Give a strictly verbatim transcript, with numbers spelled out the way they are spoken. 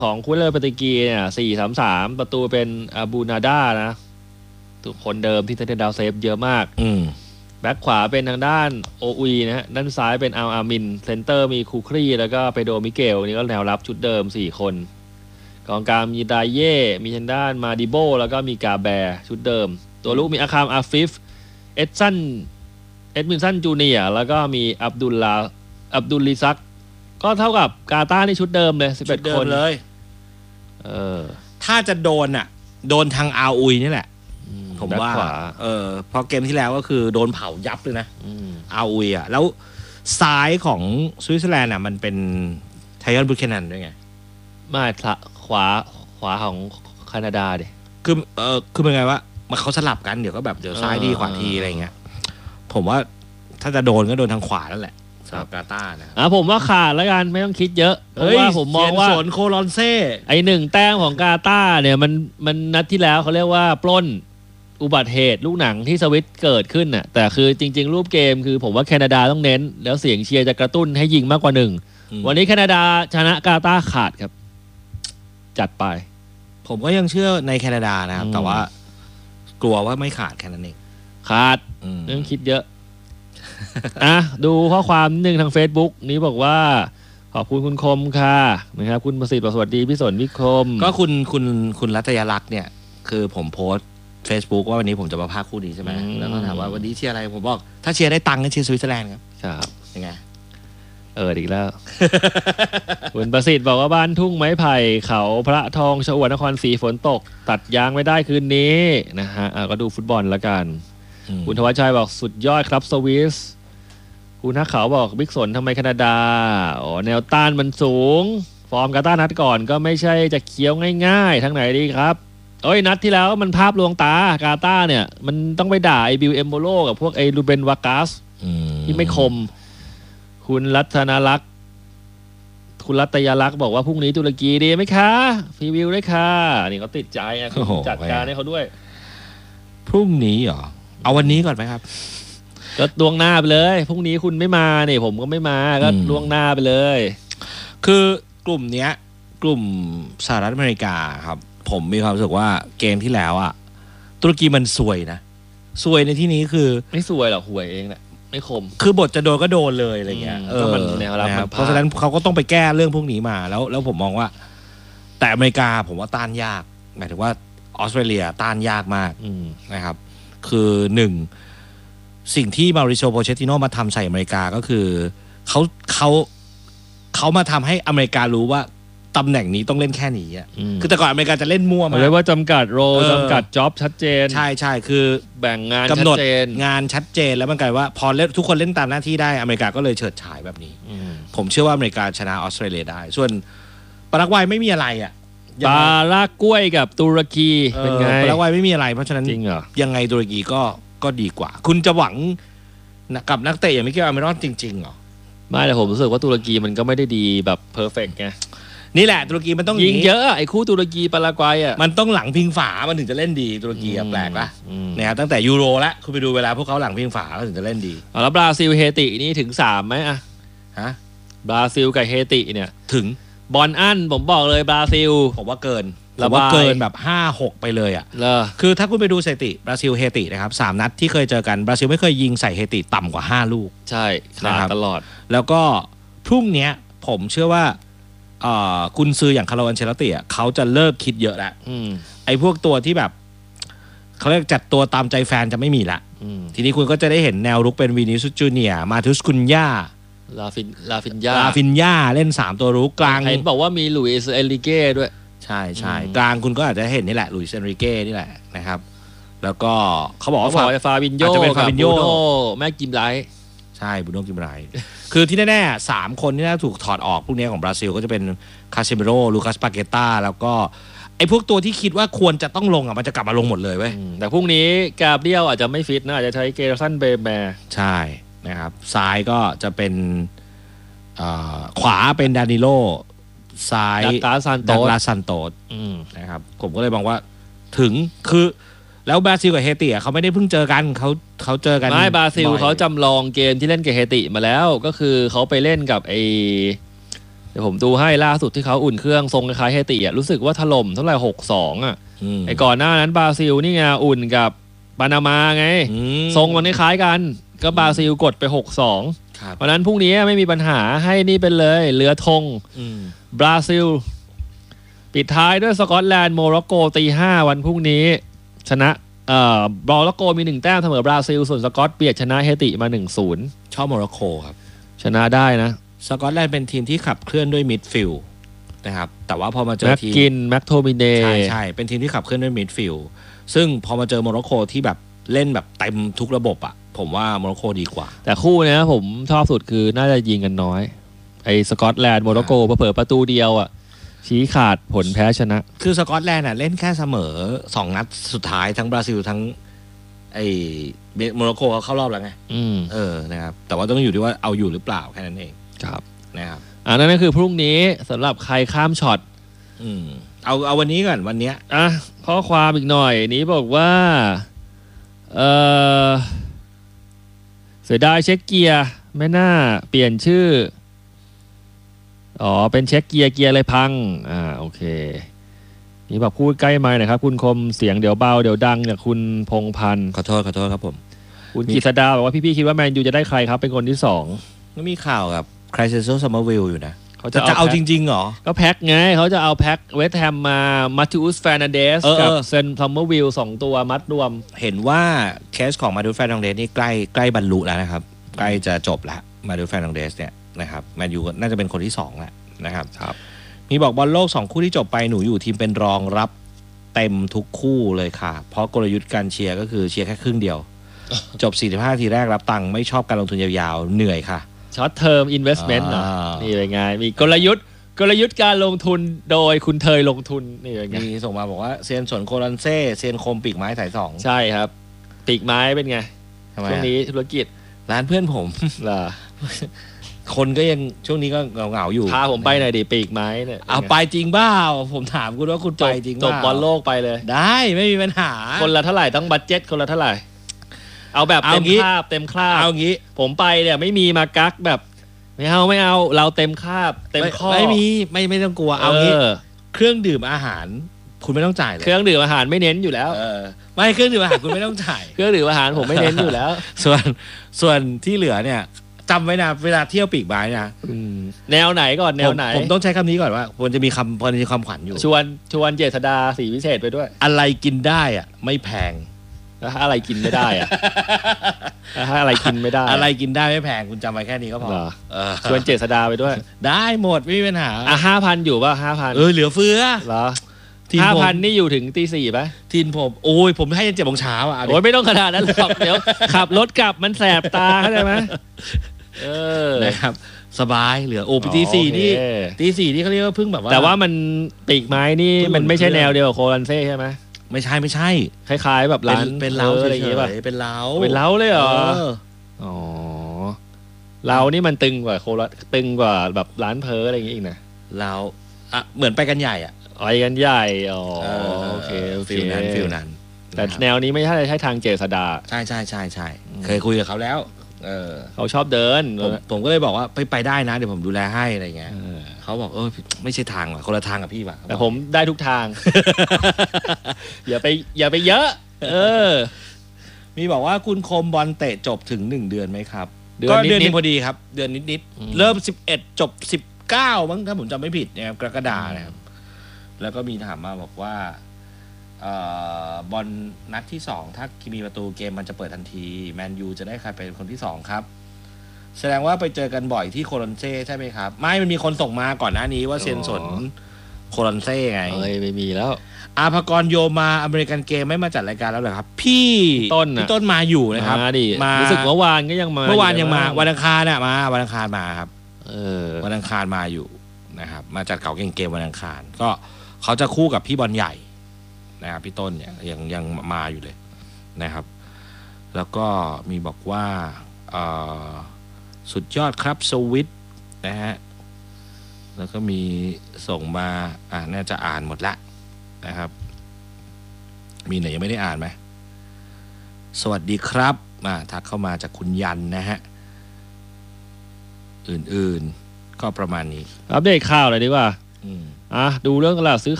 ของคุเลอร์ปาติกีเนี่ยสี่สามสามประตูเป็นอาบูนาดานะทุกคนเดิมที่เซนเตอร์ดาวเซฟเยอะมากอืมแบ็คขวาเป็นทางด้านโออุยนะฮะด้านซ้ายเป็นอัลอามินเซนเตอร์มีคูครีแล้วก็เปโดมิเกลนี่ก็แนวรับชุดเดิมสี่คนกองกลางมีไดเย่มีทางด้านมาดิโบแล้วก็มีกาแบร์ชุดเดิมตัวลูกมีอาคามอาฟิฟเอ็ดซันเอ็ดมินสันจูเนียร์แล้วก็มีอับดุลลาอับดุลลิซักก็เท่ากับกาตาร์นี่ชุดเดิมเลยสิบเอ็ดคนเลยเออถ้าจะโดนอ่ะโดนทางอาอุยนี่แหละผมว่าเออพอเกมที่แล้วก็คือโดนเผายับเลยนะอาอุยอ่ะแล้วซ้ายของสวิตเซอร์แลนด์อ่ะมันเป็นไทยอนบูเคนันด้วยไงไม่ขวาขวาของแคนาดาดิคือเออคือเป็นไงวะมันเขาสลับกันเดี๋ยวก็แบบเดี๋ยวซ้ายดีขวาทีอะไรเงี้ยผมว่าถ้าจะโดนก็โดนทางขวานั่นแหละสำหรับกาตาร์นะอ่ะผมว่าขาดแล้วกันไม่ต้องคิดเยอะเพราะว่าผมมองว่าสวนโคลอนเซ่ไอหนึ่งแต้มของกาตาร์เนี่ยมันมันนัดที่แล้วเขาเรียกว่าปล้นอุบัติเหตุลูกหนังที่สวิตเกิดขึ้นน่ะแต่คือจริงๆรูปเกมคือผมว่าแคนาดาต้องเน้นแล้วเสียงเชียร์จะกระตุ้นให้ยิงมากกว่าหนึ่งวันนี้แคนาดาชนะกาตาร์ขาดครับจัดไปผมก็ยังเชื่อในแคนาดานะครับแต่ว่ากลัวว่าไม่ขาดแค่นั้นเองขาดเรื่องคิดเยอะอ่ะดูข้อความนึงทาง Facebook นี้บอกว่าขอบคุณคุณคมค่ะนะครับคุณประสิทธิ์สวัสดีพี่สนวิคมก็คุณคุณคุณรัตยลักษณ์เนี่ยคือผมโพสต์ Facebook ว่าวันนี้ผมจะมาพากย์คู่นี้ใช่ไหมแล้วก็ถามว่าวันนี้เชียร์อะไรผมบอกถ้าเชียร์ได้ตังค์ก็เชียร์สวิตเซอร์แลนด์ครับครับยังไงเอออีกแล้ว คุณประสิทธิ์บอกว่าบ้านทุ่งไม้ไผ่เขาพระทองชอวดนครศรีฝนตกตัดยางไม่ได้คืนนี้นะฮะก็ดูฟุตบอลละกันคุณธวัชชัยบอกสุดยอดครับสวิสคุณทักเขาบอกบิ๊กสนทำไมแคนาดาอ๋อแนวต้านมันสูงฟอร์มกาตาร์นัดก่อนก็ไม่ใช่จะเคี้ยวง่ายๆทั้งไหนดีครับเอ้ยนัดที่แล้วมันภาพลวงตากาตาร์เนี่ยมันต้องไปด่าไอบิลเอมโบโลกับพวกไอลูเบนวากัสที่ไม่คมคุณรัตนาลักษณ์คุณรัตยาลักษณ์บอกว่าพรุ่งนี้ตุรกีดีไหมคะพรีวิวด้วยค่ะนี่เขาติดใจอ่ะจัดการให้เขาด้วยพรุ่งนี้เหรอเอาวันนี้ก่อนไหมครับก็ล่วงหน้าไปเลยพรุ่งนี้คุณไม่มาเนี่ยผมก็ไม่มาก็ล่วงหน้าไปเลยคือกลุ่มเนี้ยกลุ่มสหรัฐอเมริกาครับผมมีความรู้สึกว่าเกมที่แล้วอ่ะตุรกีมันซวยนะซวยในที่นี้คือไม่ซวยหรอกห่วยเองแหละไม่คมคือบทจะโดนก็โดนเลยอะไรเงี้ยเออมันแนวรับเพราะฉะนั้นเขาก็ต้องไปแก้เรื่องพวกนี้มาแล้วแล้วผมมองว่าแต่อเมริกาผมว่าต้านยากหมายถึงว่าออสเตรเลียต้านยากมากนะครับคือหนึ่งสิ่งที่มาริโชโปเชตติโนมาทำใส่อเมริกาก็คือเขาเขาเขามาทำให้อเมริการู้ว่าตำแหน่งนี้ต้องเล่นแค่นี้อ่ะคือแต่ก่อนอเมริกาจะเล่นมั่วมากเรียกว่าจำกัดโรจำกัดจ็อบชัดเจนใช่ใช่คือแบ่งงานกำหนดงานชัดเจนแล้วมันกลายว่าพอเล่นทุกคนเล่นตามหน้าที่ได้อเมริกาก็เลยเฉิดฉายแบบนี้ผมเชื่อว่าอเมริกาชนะออสเตรเลียได้ส่วนปารากวัยไม่มีอะไรอ่ะปารากวัยกับตุรกีเป็นไงปารากวัยไม่มีอะไรเพราะฉะนั้นยังไงตุรกีก็ก็ดีกว่าคุณจะหวังกับนักเตะอย่างมิเกล อาร์เมรอนจริงๆเหรอไม่แต่ผมรู้สึกว่าตุรกีมันก็ไม่ได้ดีแบบเพอร์เฟกต์ไงนี่แหละตุรกีมันต้องยิงเยอะไอ้คู่ตุรกีปารากวัยอ่ะมันต้องหลังพิงฝามันถึงจะเล่นดีตุรกีแปลกปะเนี่ยตั้งแต่ยูโรแล้วคุณไปดูเวลาพวกเขาหลังพิงฝาก็ถึงจะเล่นดีแล้วบราซิลเฮตินี่ถึงสามไหมอะฮะบราซิลกับเฮติเนี่ยถึงบอลอั้นผมบอกเลยบราซิลผมว่าเกินผมว่าเกินแบบ ห้าหก ไปเลยอ่ะคือถ้าคุณไปดูสถิติบราซิลเฮตินะครับสามนัดที่เคยเจอกันบราซิลไม่เคยยิงใส่เฮติต่ำกว่าห้าลูกใช่ขาดตลอดแล้วก็พรุ่งนี้ผมเชื่อว่ากุนซืออย่างคาร์โล อันเชลโตติอ่ะเขาจะเลิกคิดเยอะแล้วไอ้พวกตัวที่แบบเขาเรียกจัดตัวตามใจแฟนจะไม่มีละทีนี้คุณก็จะได้เห็นแนวรุกเป็นวินิซุสจูเนียร์มาทุสคุนย่าลาฟินลาฟินยาลาฟินย่าเล่นสามตัวรุกกลางเห็นบอกว่ามีลุยส์เอลิเก้ด้วยใช่ใช่กลางคุณก็อาจจะเห็นนี่แหละลุยส์เอลิเก้นี่แหละนะครับแล้วก็เขาบอกว่าฟาบินโยจะเป็นฟาบินโยแม่กิมไลใช่บูโน่กิมไรคือที่แน่ๆสามคนที่น่าถูกถอดออกพวกนี้ของบราซิลก็จะเป็นคาเซมิโร่ลูคัสปาเกตต้าแล้วก็ไอ้พวกตัวที่คิดว่าควรจะต้องลงอ่ะมันจะกลับมาลงหมดเลยเว้ยแต่พรุ่งนี้กาเบรียลอาจจะไม่ฟิตนะอาจจะใช้เกรซันเบแมร์ใช่นะครับซ้ายก็จะเป็นขวาเป็นดานิโลซ้ายดักลาซันโตดักลาซันโตสนะครับผมก็เลยมองว่าถึงคือแล้วบราซิลกับเฮติเขาไม่ได้เพิ่งเจอกันเขาเขาเจอกันไม่บราซิลเขาจำลองเกมที่เล่นกับเฮติมาแล้วก็คือเขาไปเล่นกับไอเดี๋ยวผมดูให้ล่าสุดที่เขาอุ่นเครื่องทรงคล้ายเฮติอ่ะรู้สึกว่าถล่มเท่าไหร่หกสองอ่ะไอ้ก่อนหน้านั้นบราซิลนี่ไงอุ่นกับปานามาไงทรงมันคล้ายกันก็บราซิลกดไปหกสองเพราะนั้นพรุ่งนี้ไม่มีปัญหาให้นี่เป็นเลยเรือธงบราซิลปิดท้ายด้วยสกอตแลนด์โมร็อกโกตีห้าวันพรุ่งนี้ชนะเอ่อโมร็อกโกมีหนึ่งแต้มเสมอบราซิลส่วนสกอตเปียกชนะเฮติมา หนึ่งศูนย์ชอบโมร็อกโกครับชนะได้นะสกอตแลนด์เป็นทีมที่ขับเคลื่อนด้วยมิดฟิลด์นะครับแต่ว่าพอมาเจอทีมแม็กกินแม็กโทมิเนใช่ใช่เป็นทีมที่ขับเคลื่อนด้วยมิดฟิลด์ซึ่งพอมาเจอโมร็อกโกที่แบบเล่นแบบเต็มทุกระบบอ่ะผมว่าโมร็อกโกดีกว่าแต่คู่เนี้ยผมชอบสุดคือน่าจะยิงกันน้อยไอ้สกอตแลนด์โมร็อกโกเผลอประตูเดียวอ่ะชี้ขาดผลแพ้ชนะคือสกอตแลนด์อ่ะเล่นแค่เสมอสองนัดสุดท้ายทั้งบราซิลทั้งไอ้โมร็อกโกเขาเข้ารอบแล้วไงเออนะครับแต่ว่าต้องอยู่ที่ว่าเอาอยู่หรือเปล่าแค่นั้นเองครับนะครับอ่านั่นก็คือพรุ่งนี้สำหรับใครข้ามช็อตอืมเอาเอาวันนี้ก่อนวันเนี้ยอ่ะข้อความอีกหน่อยนี้บอกว่าเออเสียดายเช็คเกียร์ไม่น่าเปลี่ยนชื่ออ๋อเป็นเช็คเกียร์เกียร์เลยพังอ่าโอเคนี่บอกพูดใกล้ไมค์หน่อยครับคุณคมเสียงเดี๋ยวเบาเดี๋ยวดังจากคุณพงพันธ์ขอโทษขอโทษครับผมคุณกิษดาบอกว่าพี่ๆคิดว่าแมนยูจะได้ใครครับเป็นคนที่สองก็มีข่าวกับไครเซโซซัมเมอร์วิลอยู่นะเขาจะจะเอาจริงๆเหรอก็แพ็คไงเขาจะเอาแพ็คเวสต์แฮมมามาติอุสแฟร์นันเดสกับเซนซัมเมอร์วิลสองตัวมัดรวมเห็นว่าเคสของมาติอุสแฟร์นันเดสนี่ใกล้ใกล้บรรลุแล้วนะครับใกล้จะจบแล้วมาติอุสแฟร์นันเดสเนี่ยนะครับแมนยูน่าจะเป็นคนที่สองแล้วนะครับครับมีบอกบอลโลกสองคู่ที่จบไปหนูอยู่ทีมเป็นรองรับเต็มทุกคู่เลยค่ะเพราะกลยุทธ์การเชียร์ก็คือเชียร์แค่ครึ่งเดียวจบสี่สิบห้าทีแรกรับตังค์ไม่ชอบการลงทุนยาวๆเหนื่อยค่ะช็อตเทอมอินเวสท์เมนต์เหรอนี่เป็นไงมีกลยุทธ์กลยุทธ์การลงทุนโดยคุณเทยลงทุนนี่เป็นไงมีส่งมาบอกว่าเซียนสวนโคลันเซ่เซียนคมปีกไม้สายสองใช่ครับปีกไม้เป็นไงช่วงนี้ธุรกิจร้านเพื่อนผมล่ะคนก็ยังช่วงนี้ก็เหงาๆอยู่พาผมไปหน่อยดิปีกไม้เนี่ยเอาไปจริงบ้าผมถามคุณว่าคุณไปจริงจบบอลโลกไปเลยได้ไม่มีปัญหาคนละเท่าไหร่ต้องบัดเจ็ตคนละเท่าไหร่เอาแบบเต็มคาบเต็มคาบเอางี้ผมไปเนี่ยไม่มีมากักแบบไม่เอาไม่เอาเราเต็มคาบเต็มข้อไม่มีไม่ไม่ต้องกลัวเอางี้เครื่องดื่มอาหารคุณไม่ต้องจ่ายเลยเครื่องดื่มอาหารไม่เน้นอยู่แล้วเออไม่เครื่องดื่มอาหารคุณไม่ต้องจ่ายเครื่องดื่มอาหารผมไม่เน้นอยู่แล้วส่วนส่วนที่เหลือเนี่ยจำไว้นะเวลาเที่ยวปีกไม้นะแนวไหนก่อนแนวไหนผมต้องใช้คำนี้ก่อนว่าควรจะมีคำควรจะมีความขวัญอยู่ชวนชวนเจษดาสีวิเศษไปด้วยอะไรกินได้อ่ะไม่แพงแล้วอะไรกินไม่ได้อ่ะถ้าอะไรกินไม่ได้อะไรกินได้ไม่แพงคุณจำไว้แค่นี้ก็พอชวนเจษดาไปด้วยได้หมดไม่มีปัญหาอ่ะห้าพันอยู่ป่ะห้าพันเออเหลือเฟือเหรอห้าพันนี่อยู่ถึงตีสี่ป่ะทีนผมโอ้ยผมให้เจ็ดโมงเช้าอ่ะโอ้ยไม่ต้องขนาดนั้นหรอกเดี๋ยวขับรถกลับมันแสบตาเข้าใจไหมเออนะครับสบายเหลือโอ้ตีสี่นี่ตีสี่นี่เขาเรียกว่าพึ่งแบบว่าแต่ว่ามันปีกไม้นี่มันไม่ใช่แนวเดียวกับโคลันเซ่ใช่ไหมไม่ใช่ไม่ใช่คล้ายๆแบบร้านเป็นเล้าอะไรอย่างเงี้ยป่ะเป็นเล้าเป็นเล้าเลยเหรออ๋อเล้านี่มันตึงกว่าโคลันตึงกว่าแบบร้านเพออะไรอย่างเงี้ยอีกนะเล้าอ่ะเหมือนไปกันใหญ่อ่ะไปกันใหญ่อ๋อโอเคฟิลนั้นฟิลนั้นแต่แนวนี้ไม่ใช่ใช่ทางเจษดาใช่ใช่ใช่ใช่เคยคุยกับเขาแล้วเออเขาชอบเดินผมผมก็เลยบอกว่าไปไปได้นะเดี๋ยวผมดูแลให้อะไรเงี้ยเขาบอกเออไม่ใช่ทางว่ะคนละทางกับพี่ว่ะแต่ผมได้ทุกทาง อย่าไปอย่าไปเยอะเออมีบอกว่าคุณคมบอลเตะจบถึงหนึ่งเดือนไหมครับก็เดือนนี้พอดีครับเดือนนิดๆเริ่มสิบเอ็ดจบสิบเก้ามั้งถ้าผมจำไม่ผิดนะครับกรกฎาคมนะครับแล้วก็มีถามมาบอกว่าบอลนัดที่สองถ้ามีประตูเกมมันจะเปิดทันทีแมนยูจะได้ใครเป็นคนที่สองครับแสดงว่าไปเจอกันบ่อยที่โคลันเซ่ใช่ไหมครับไม่มันมีคนส่งมาก่อนหน้านี้ว่าเซียนสนโคลันเซ่ไงเอ้ยไม่มีแล้วอาภากรโยมาอเมริกันเกมไม่มาจัดรายการแล้วเหรอครับพี่ต้นพี่ต้นมาอยู่นะครับมาดิรู้สึกเมื่อวานก็ยังมาเมื่อวานยังมาวันอังคารน่ะมาวันอังคารมาครับเออวันอังคารมาอยู่นะครับมาจัดเก่าเกมวันอังคารก็เขาจะคู่กับพี่บอลใหญ่นะครับพี่ต้นเนี่ยยังยังมาอยู่เลยนะครับแล้วก็มีบอกว่าสุดยอดครับสวิตนะฮะแล้วก็มีส่งมาอ่าน่าจะอ่านหมดละนะครับมีไหนยังไม่ได้อ่านไหมสวัสดีครับมาทักเข้ามาจากคุณยันนะฮะอื่นๆก็ประมาณนี้อัปเดตข่าวหน่อยดีกว่าอืมอ่ะดูเรื่องตลาดซื้อ